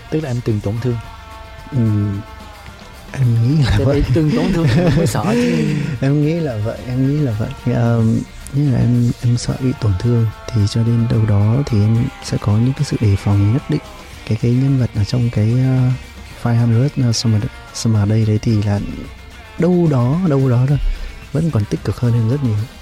Tức là em từng tổn thương. Em nghĩ là vậy. Từng tổn thương mới sợ chứ. Em nghĩ là vậy. Như là em sợ bị tổn thương, thì cho đến đâu đó thì em sẽ có những cái sự đề phòng nhất định. Cái nhân vật ở trong cái 500 Summer Day đấy thì là đâu đó thôi vẫn còn tích cực hơn em rất nhiều.